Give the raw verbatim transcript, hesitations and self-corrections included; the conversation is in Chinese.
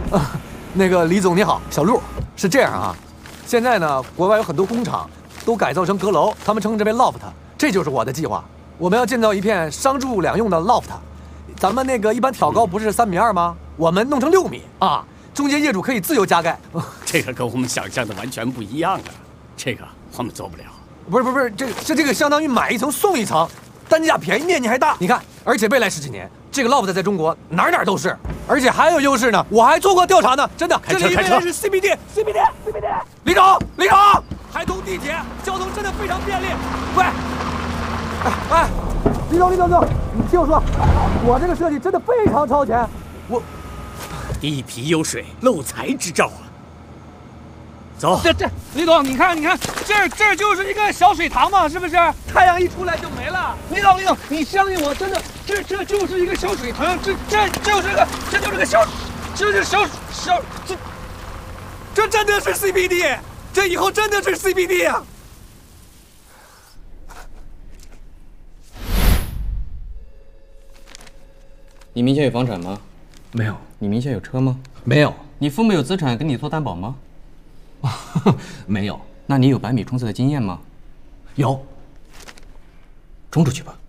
啊，那个李总你好，小陆，是这样啊，现在呢，国外有很多工厂都改造成阁楼，他们称之为 loft， 这就是我的计划。我们要建造一片商住两用的 loft， 咱们那个一般挑高不是三米二吗？我们弄成六米啊，中间业主可以自由加盖。 这个跟我们想象的完全不一样啊，这个我们做不了。 不是不是不是，这这这个相当于买一层送一层，单价便宜，面积还大。你看，而且未来十几年，这个 loft 在中国哪儿哪儿都是，而且还有优势呢。我还做过调查呢，真的，这里未来是 C B D，C B D，C B D。李总，李总，还通地铁，交通真的非常便利。喂，哎哎，李总，李总，李总，你听我说，我这个设计真的非常超前，我地皮有水，漏财之兆啊。走， 这这，李总，你看，你看，这这就是一个小水塘嘛，是不是？太阳一出来就没了。李总，李总，你相信我，真的，这这就是一个小水塘，这这就是个，这就是个小，这是小小这， 这真的是 C B D， 这以后真的是 C B D 啊！ 你名下有房产吗？ 没有。 你名下有车吗？ 没有。 你父母有资产给你做担保吗？ 没有。 那你有百米冲刺的经验吗？ 有。冲出去吧。